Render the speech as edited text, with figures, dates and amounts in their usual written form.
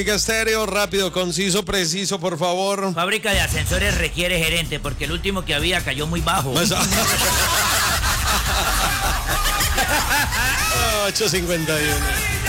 Estéreo, rápido, conciso, preciso, por favor. Fábrica de ascensores requiere gerente porque el último que había cayó muy bajo. 8:51.